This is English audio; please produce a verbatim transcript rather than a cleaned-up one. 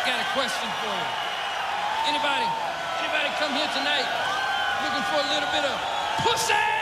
got a question for you. Anybody, anybody come here tonight looking for a little bit of pussy?